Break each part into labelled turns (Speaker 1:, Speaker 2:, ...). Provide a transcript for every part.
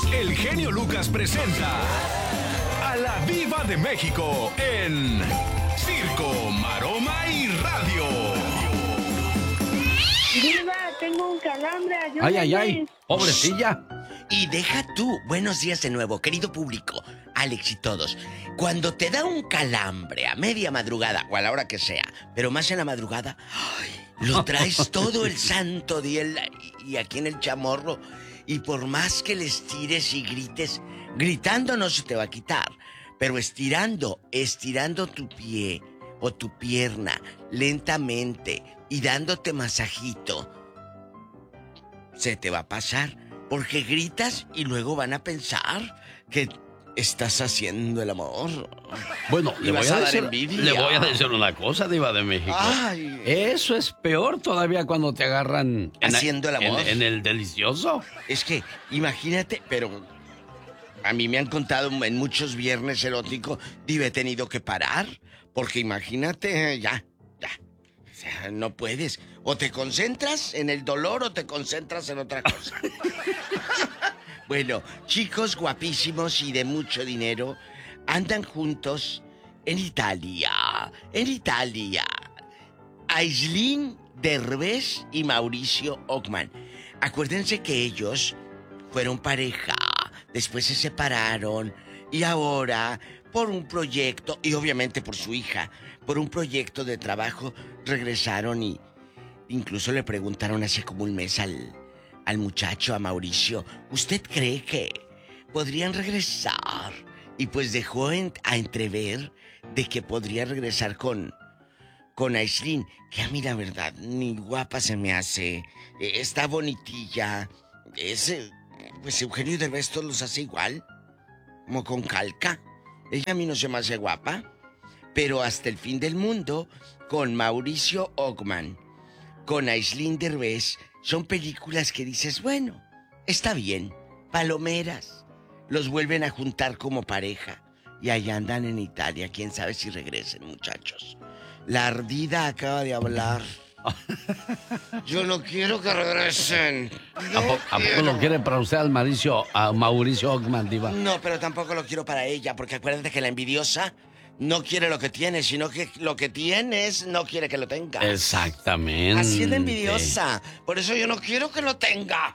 Speaker 1: el genio Lucas presenta a la Diva de México en Circo, Maroma y Radio.
Speaker 2: Diva, tengo un calambre, ayúdame.
Speaker 3: Ay, pobrecilla.
Speaker 4: Y deja tú, buenos días de nuevo, querido público, Alex y todos. Cuando te da un calambre a media madrugada, o a la hora que sea, pero más en la madrugada, lo traes todo el santo día y aquí en el chamorro. Y por más que le estires y grites, gritando no se te va a quitar, pero estirando tu pie o tu pierna lentamente y dándote masajito, se te va a pasar. Porque gritas y luego van a pensar que estás haciendo el amor.
Speaker 3: Bueno, le voy a decir una cosa, Diva de México.
Speaker 4: Ay.
Speaker 3: Eso es peor todavía cuando te agarran
Speaker 4: haciendo el amor.
Speaker 3: En el delicioso.
Speaker 4: Es que, imagínate, pero a mí me han contado en muchos viernes eróticos, Diva, he tenido que parar. Porque imagínate, ya. O sea, no puedes. O te concentras en el dolor o te concentras en otra cosa. Bueno, chicos guapísimos y de mucho dinero andan juntos en Italia. Aislinn Derbez y Mauricio Ockman. Acuérdense que ellos fueron pareja, después se separaron y ahora, por un proyecto, y obviamente por su hija, por un proyecto de trabajo, regresaron y incluso le preguntaron hace como un mes al muchacho, a Mauricio, ¿usted cree que podrían regresar? Y pues dejó a entrever de que podría regresar con Aislinn, que a mí la verdad, ni guapa se me hace, está bonitilla, pues Eugenio Derbez todos los hace igual, como con calca. Ella a mí no se me hace guapa, pero Hasta el fin del mundo, con Mauricio Ockman, con Aislinn Derbez, son películas que dices, bueno, está bien, palomeras. Los vuelven a juntar como pareja y allá andan en Italia. Quién sabe si regresen, muchachos. La ardida acaba de hablar. Yo no quiero que regresen.
Speaker 3: ¿A poco lo quiere para usted a Mauricio Ockman, Diva?
Speaker 4: No, pero tampoco lo quiero para ella, porque acuérdate que la envidiosa no quiere lo que tiene, sino que lo que tienes no quiere que lo tenga.
Speaker 3: Exactamente.
Speaker 4: Así es de envidiosa. Por eso yo no quiero que lo tenga.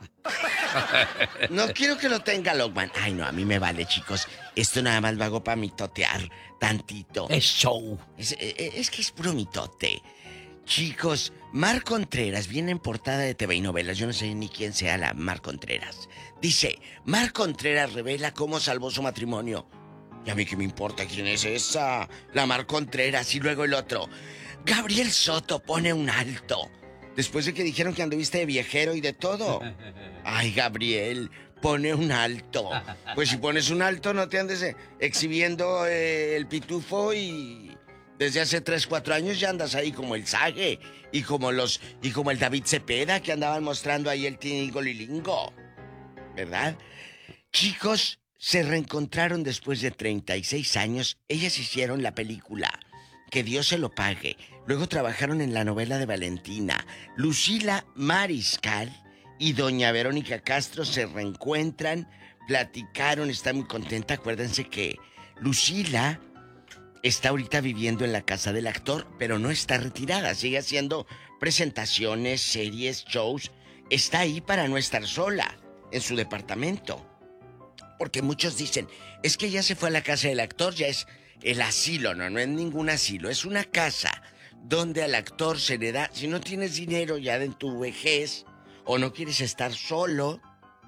Speaker 4: No quiero que lo tenga Lockman. Ay, no, a mí me vale, chicos. Esto nada más lo hago para mitotear tantito.
Speaker 3: Es show.
Speaker 4: Es que es puro mitote. Chicos, Mar Contreras viene en portada de TV y novelas. Yo no sé ni quién sea la Mar Contreras. Dice, Mar Contreras revela cómo salvó su matrimonio. Y a mí qué me importa quién es esa. La Mar Contreras. Y luego el otro. Gabriel Soto pone un alto. Después de que dijeron que anduviste de viejero y de todo. Ay, Gabriel, pone un alto. Pues si pones un alto, no te andes exhibiendo el pitufo y... Desde hace 3, 4 años ya andas ahí como el Sage y como el David Cepeda que andaban mostrando ahí el tingo-lilingo. ¿Verdad? Chicos, se reencontraron después de 36 años. Ellas hicieron la película Que Dios se lo pague. Luego trabajaron en la novela de Valentina. Lucila Mariscal y doña Verónica Castro se reencuentran, platicaron, está muy contenta. Acuérdense que Lucila está ahorita viviendo en la casa del actor, pero no está retirada. Sigue haciendo presentaciones, series, shows. Está ahí para no estar sola en su departamento. Porque muchos dicen, es que ya se fue a la casa del actor, ya es el asilo. No es ningún asilo, es una casa donde al actor se le da, si no tienes dinero ya en tu vejez, o no quieres estar solo,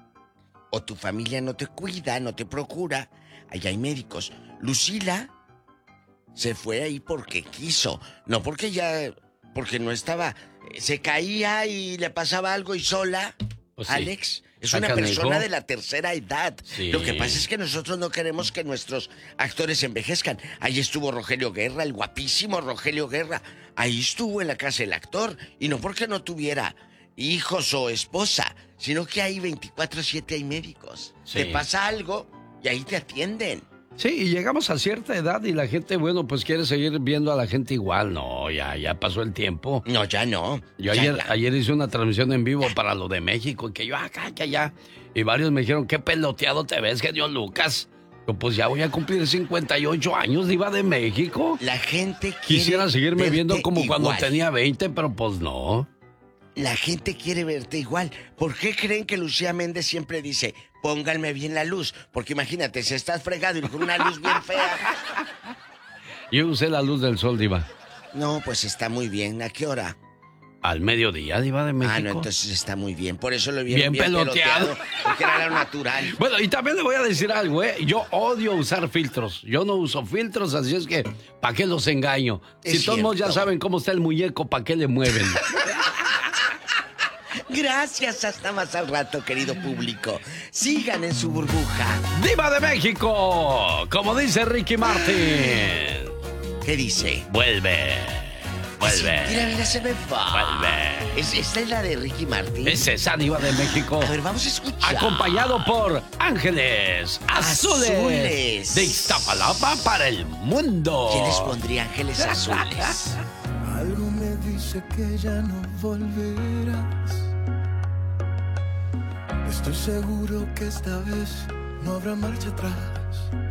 Speaker 4: o tu familia no te cuida, no te procura, allá hay médicos. Lucila se fue ahí porque quiso, no porque no estaba, se caía y le pasaba algo y sola, pues sí. Alex, es una persona de la tercera edad. Sí. Lo que pasa es que nosotros no queremos que nuestros actores envejezcan. Ahí estuvo Rogelio Guerra, el guapísimo Rogelio Guerra. Ahí estuvo en la casa del actor. Y no porque no tuviera hijos o esposa, sino que ahí 24/7 hay médicos. Sí. Te pasa algo y ahí te atienden.
Speaker 3: Sí, y llegamos a cierta edad y la gente, bueno, pues quiere seguir viendo a la gente igual. No, ya pasó el tiempo.
Speaker 4: No, ya no.
Speaker 3: Yo ayer hice una transmisión en vivo para lo de México, que yo acá, que allá. Y varios me dijeron, qué peloteado te ves, genio Lucas. Yo, pues ya voy a cumplir 58 años, diva de México.
Speaker 4: La gente quiere
Speaker 3: Quisiera seguirme viendo como
Speaker 4: igual.
Speaker 3: cuando tenía 20, pero pues no.
Speaker 4: La gente quiere verte igual. ¿Por qué creen que Lucía Méndez siempre dice, pónganme bien la luz? Porque imagínate, si estás fregado y con una luz bien fea.
Speaker 3: Yo usé la luz del sol, diva.
Speaker 4: No, pues está muy bien. ¿A qué hora?
Speaker 3: Al mediodía, diva de México.
Speaker 4: Ah, no, entonces está muy bien. Por eso lo vieron
Speaker 3: bien peloteado.
Speaker 4: Porque era lo natural.
Speaker 3: Bueno, y también le voy a decir algo, ¿eh? Yo odio usar filtros. Yo no uso filtros, así es que, ¿para qué los engaño? Si todos ya saben cómo está el muñeco, ¿para qué le mueven?
Speaker 4: Gracias, hasta más al rato, querido público. Sigan en su burbuja.
Speaker 3: ¡Diva de México! Como dice Ricky Martin.
Speaker 4: ¿Qué dice?
Speaker 3: Vuelve.
Speaker 4: Mira, se me va.
Speaker 3: Vuelve.
Speaker 4: ¿Esta es la de Ricky Martin?
Speaker 3: Es esa, Diva de México.
Speaker 4: A ver, vamos a escuchar.
Speaker 3: Acompañado por Ángeles Azules. De Iztapalapa para el mundo.
Speaker 4: ¿Quién les pondría Ángeles Azules?
Speaker 5: Algo me dice que ya no volverás. Estoy seguro que esta vez no habrá marcha atrás.